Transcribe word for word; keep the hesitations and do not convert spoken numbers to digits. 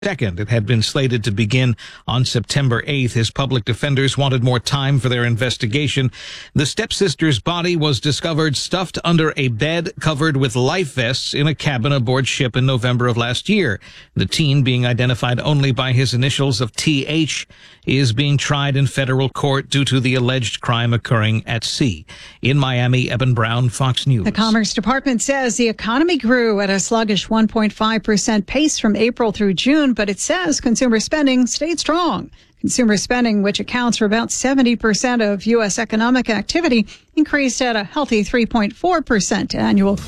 Second, it had been slated to begin on September eighth. His public defenders wanted more time for their investigation. The stepsister's body was discovered stuffed under a bed covered with life vests in a cabin aboard ship in November of last year. The teen, being identified only by his initials of T H, is being tried in federal court due to the alleged crime occurring at sea. In Miami, Eben Brown, Fox News. The Commerce Department says the economy grew at a sluggish one point five percent pace from April through June, but it says consumer spending stayed strong. Consumer spending, which accounts for about seventy percent of U S economic activity, increased at a healthy three point four percent annual